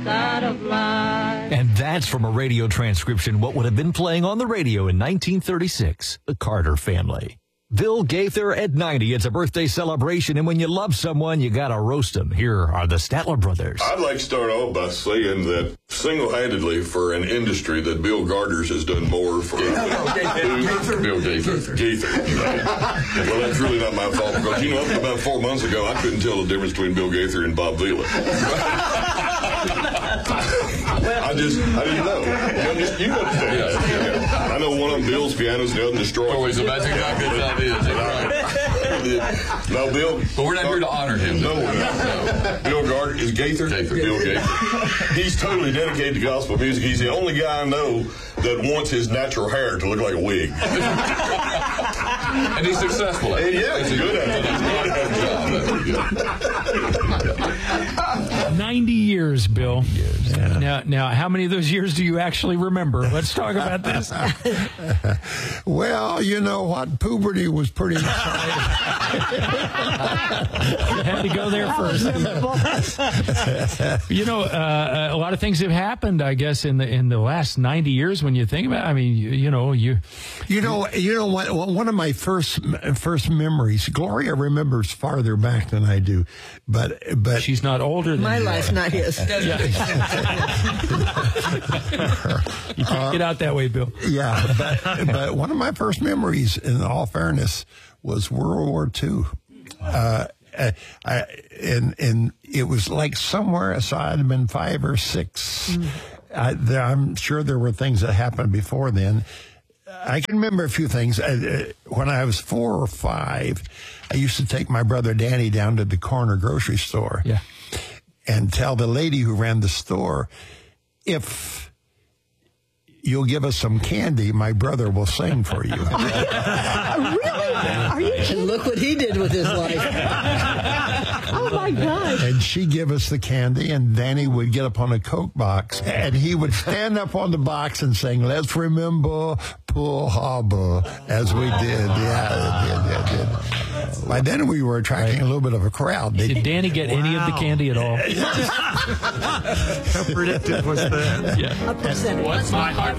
God of life. And that's from a radio transcription what would have been playing on the radio in 1936, the Carter Family. Bill Gaither at 90. It's a birthday celebration, and when you love someone, you gotta roast them. Here are the Statler Brothers. I'd like to start off by saying that single-handedly for an industry that Bill Gardner's has done more for. Bill Gaither. Well, that's really not my fault because, you know, up to about 4 months ago, I couldn't tell the difference between Bill Gaither and Bob Vila. I didn't know. You understand. Yeah. I know one of them Bill's pianos, the other destroyed. Always a magic No, Bill. But we're not here to honor him. No, we're not. Bill Gardner is Gaither. Bill Gaither. He's totally dedicated to gospel music. He's the only guy I know that wants his natural hair to look like a wig. And he's successful at it. Yeah, he's good at it. 90 years, Bill. Yeah. Now, how many of those years do you actually remember? Let's talk about this. Well, you know what? Puberty was pretty exciting. You had to go there first. You know, a lot of things have happened, I guess, in the last 90 years. When you think about it, I mean, you know what? One of my first memories. Gloria remembers farther back than I do, but she's not older than my you life, are. not his. You can't get out that way, Bill. Yeah, but one of my first memories, in all fairness, was World War II. And it was like somewhere, so I'd have been 5 or 6. I'm sure there were things that happened before then. I can remember a few things. When I was 4 or 5, I used to take my brother Danny down to the corner grocery store and tell the lady who ran the store, if you'll give us some candy, my brother will sing for you. Really? Are you kidding? And look what he did with his life. Oh, my gosh. And she'd give us the candy, and Danny would get up on a Coke box, and he would stand up on the box and sing, "Let's remember Pearl Harbor," as we did. Yeah. By then, we were attracting a little bit of a crowd. Did Danny get any of the candy at all? How predictive was that? Yeah. A percentage. What's my heart